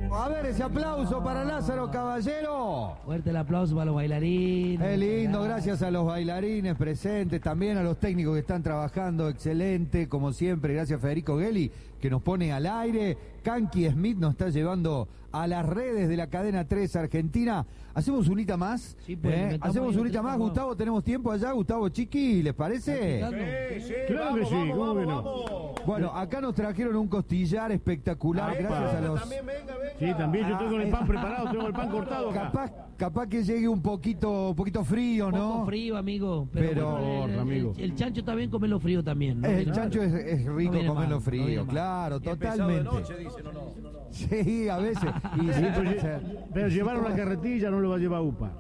A ver ese aplauso para Lázaro Caballero. Fuerte el aplauso para los bailarines. Es lindo, gracias a los bailarines presentes, también a los técnicos que están trabajando, excelente, como siempre, gracias a Federico Gelli, que nos pone al aire. Kanki Smith nos está llevando a las redes de la cadena 3 Argentina. ¿Hacemos unita más? Sí, pues, ¿Hacemos unita más, Gustavo? ¿Tenemos tiempo allá, Gustavo Chiqui? ¿Les parece? Sí, claro que sí, ¿cómo que no? Bueno, acá nos trajeron un costillar espectacular, gracias a los... También, venga. Sí, también yo tengo el pan preparado, tengo el pan cortado acá. Capaz que llegue un poquito frío, ¿no? Un poco frío, amigo. Pero bueno, el chancho también comerlo frío también, ¿no? El chancho es rico no comerlo mal, frío, claro, totalmente. Noche, dice, no. Sí, a veces. Pero llevar una carretilla no lo va a llevar UPA.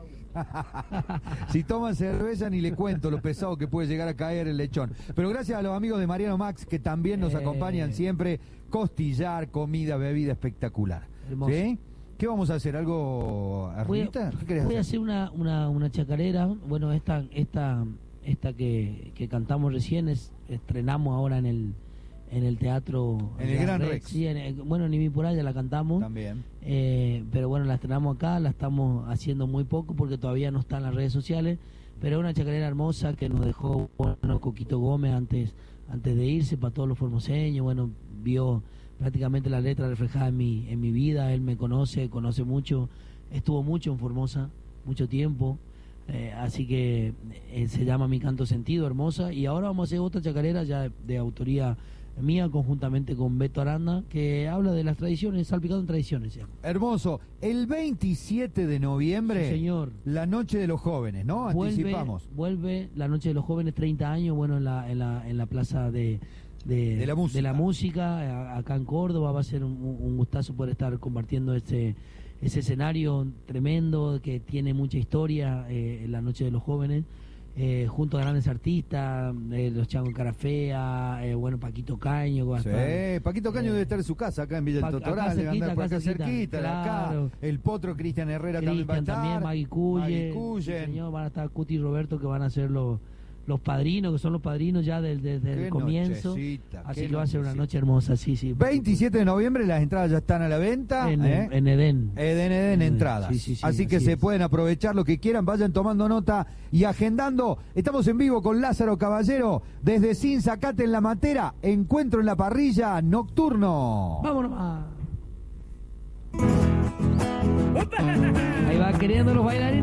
Si toman cerveza ni le cuento lo pesado que puede llegar a caer el lechón. Pero gracias a los amigos de Mariano Max que también nos acompañan siempre. Costillar, comida, bebida espectacular. ¿Sí? ¿Qué vamos a hacer? ¿Algo arribita? Voy a hacer una chacarera. Bueno, esta que cantamos recién estrenamos ahora en el teatro. En el Gran Rex. Sí, bueno, ni vi por allá la cantamos. También. Pero bueno, la estrenamos acá, la estamos haciendo muy poco porque todavía no está en las redes sociales. Pero es una chacarera hermosa que nos dejó Coquito Gómez antes de irse, para todos los formoseños. Bueno, vio prácticamente la letra reflejada en mi vida. Él me conoce mucho, estuvo mucho en Formosa, mucho tiempo. Así que se llama Mi Canto Sentido, hermosa. Y ahora vamos a hacer otra chacarera ya de autoría mía, conjuntamente con Beto Aranda, que habla de las tradiciones, salpicado en tradiciones. ¿Sí? Hermoso. El 27 de noviembre, sí, señor, la Noche de los Jóvenes, ¿no? Anticipamos. Vuelve la Noche de los Jóvenes, 30 años, bueno, en la plaza de la música, acá en Córdoba. Va a ser un gustazo poder estar compartiendo ese escenario tremendo que tiene mucha historia, la Noche de los Jóvenes. Junto a grandes artistas, los Changos Carafea, bueno, Paquito Caño. Paquito Caño debe estar en su casa, acá en Villa del Totoral, debe andar por acá cerquita, claro. Acá. El Potro Cristian Herrera también va a estar. También, Magui Cuyen. Sí, señor, van a estar Cuti y Roberto, que van a ser los padrinos, que son los padrinos ya desde el comienzo. Así que va a ser una noche hermosa, sí. 27 de noviembre, las entradas ya están a la venta. En Edén. Edén entradas. Sí, así que se pueden aprovechar lo que quieran, vayan tomando nota y agendando. Estamos en vivo con Lázaro Caballero, desde Sin Sacate en la Matera, encuentro en la parrilla nocturno. Vámonos más. Ahí va queriendo los bailarines.